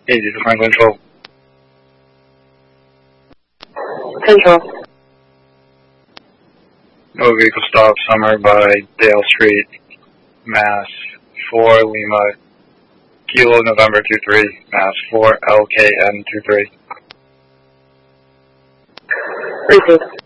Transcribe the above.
Easy to Franklin Control. Control. No vehicle stop somewhere by Dale Street, Mass. 4 Lima, Kilo November 23, Mass. 4 LKN 23. Receive.